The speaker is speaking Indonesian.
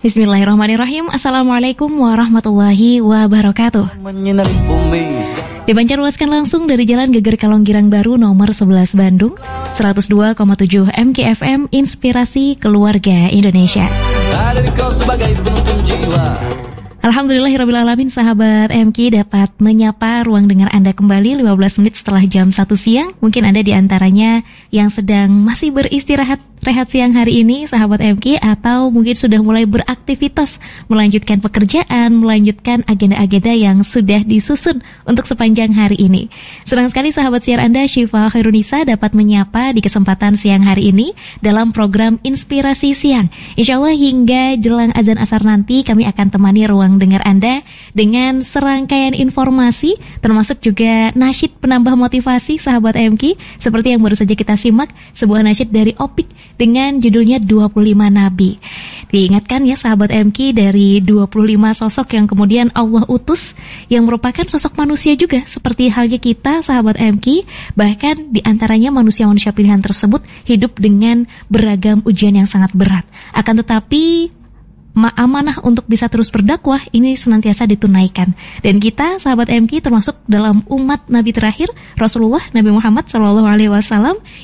Bismillahirrahmanirrahim. Assalamualaikum warahmatullahi wabarakatuh. Dipancarluaskan langsung dari Jalan Geger Kalonggirang Baru nomor 11 Bandung, 102,7 MKFM Inspirasi Keluarga Indonesia. Alhamdulillahirrabbilalamin, sahabat MK dapat menyapa ruang dengar Anda kembali 15 menit setelah jam 1 siang. Mungkin Anda diantaranya yang sedang masih beristirahat rehat siang hari ini, sahabat MK, atau mungkin sudah mulai beraktivitas, melanjutkan pekerjaan, melanjutkan agenda-agenda yang sudah disusun untuk sepanjang hari ini. Senang sekali sahabat siar Anda, Syifa Khairunisa, dapat menyapa di kesempatan siang hari ini dalam program Inspirasi Siang. Insya Allah hingga jelang azan asar nanti kami akan temani ruang dengar Anda dengan serangkaian informasi, termasuk juga nasyid penambah motivasi, sahabat MK, seperti yang baru saja kita simak, sebuah nasyid dari Opik dengan judulnya 25 Nabi. Diingatkan ya sahabat MK, dari 25 sosok yang kemudian Allah utus, yang merupakan sosok manusia juga seperti halnya kita, sahabat MK. Bahkan diantaranya manusia-manusia pilihan tersebut hidup dengan beragam ujian yang sangat berat. Akan tetapi amanah untuk bisa terus berdakwah ini senantiasa ditunaikan. Dan kita, sahabat MK, termasuk dalam umat Nabi terakhir, Rasulullah Nabi Muhammad SAW,